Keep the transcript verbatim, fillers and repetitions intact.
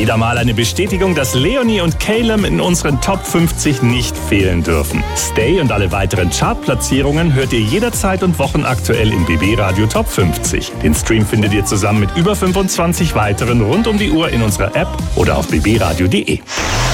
Wieder mal eine Bestätigung, dass Leonie und Calum in unseren Top fünfzig nicht fehlen dürfen. Stay und alle weiteren Chartplatzierungen hört ihr jederzeit und wochenaktuell im B B Radio Top fünfzig. Den Stream findet ihr zusammen mit über fünfundzwanzig weiteren rund um die Uhr in unserer App oder auf b b radio punkt d e.